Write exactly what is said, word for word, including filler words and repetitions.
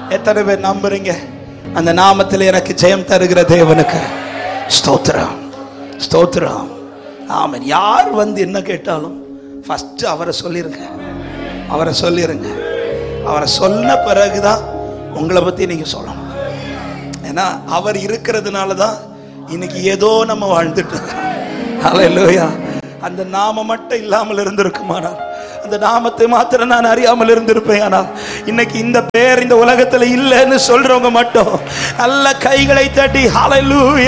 எத்தனை பேர் நம்புறீங்க அந்த நாமத்தில் எனக்கு ஜெயம் தருகிற தேவனுக்கு ஸ்தோத்திரம், ஸ்தோத்திரம். ஆமென். யார் வந்து என்ன கேட்டாலும் ஃபர்ஸ்ட் அவரை சொல்லிருங்க, அவரை சொல்லிருங்க. அவரை சொன்ன பிறகுதான் உங்களை பத்தி நீங்க சொல்லணும். ஏன்னா அவர் இருக்கிறதுனால தான் இன்னைக்கு ஏதோ நம்ம வாழ்ந்துட்டு இருக்கோம். ஹல்லேலூயா. அந்த நாமம் மட்டும் இல்லாமல் இருந்திருக்குமானால், அந்த நாமத்தை மாத்திரம் நான் அறியாமல் இருந்திருப்பேன். ஆனால் இன்னைக்கு இந்த பேர் இந்த உலகத்துல இல்லைன்னு சொல்றவங்க மட்டும் நல்ல கைகளை தட்டி ஹல்லேலூயா.